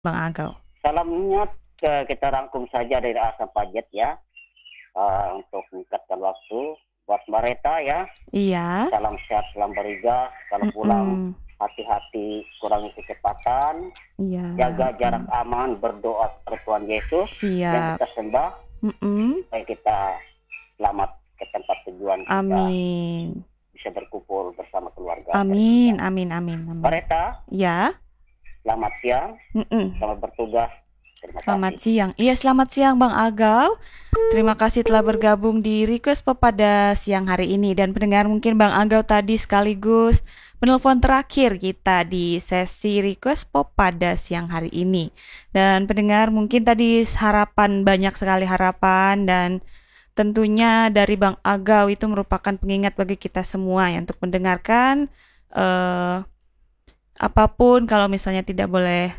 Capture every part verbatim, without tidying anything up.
Bang Agau. Salamnya ke kita rangkum saja dari A sampai Z ya, uh, untuk meningkatkan waktu buat Mbak Reta ya. Iya. Salam sehat, salam beriga. Kalau pulang Mm-mm. hati-hati, kurangi kecepatan, Iya. jaga jarak Am- aman, berdoa kepada Tuhan Yesus yang Siap. kita sembah, Mm-mm. supaya kita selamat ke tempat tujuan kita, Amin. bisa berkumpul bersama keluarga Amin. tercinta. Amin. Amin. Mbak Amin. Reta, Ya. selamat siang, Mm-mm. selamat bertugas. Terima Selamat kasih. siang. Iya, selamat siang Bang Agau. Terima kasih telah bergabung di Request Pop pada siang hari ini. Dan pendengar, mungkin Bang Agau tadi sekaligus penelpon terakhir kita di sesi Request Pop pada siang hari ini. Dan pendengar, mungkin tadi harapan, banyak sekali harapan, dan tentunya dari Bang Agau itu merupakan pengingat bagi kita semua ya untuk mendengarkan eh, apapun. Kalau misalnya tidak boleh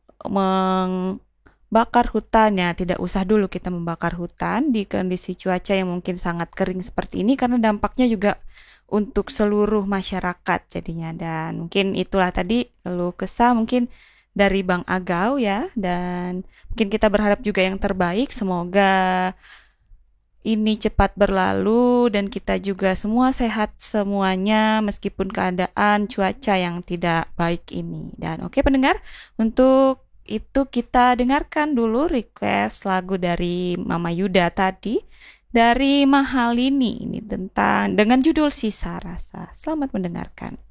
membakar hutan, ya tidak usah dulu kita membakar hutan di kondisi cuaca yang mungkin sangat kering seperti ini, karena dampaknya juga untuk seluruh masyarakat jadinya. Dan mungkin itulah tadi keluh kesah mungkin dari Bang Agau ya, dan mungkin kita berharap juga yang terbaik, semoga ini cepat berlalu dan kita juga semua sehat semuanya meskipun keadaan cuaca yang tidak baik ini. Dan oke pendengar, untuk itu kita dengarkan dulu request lagu dari Mama Yuda tadi, dari Mahalini, ini tentang dengan judul Sisa Rasa. Selamat mendengarkan.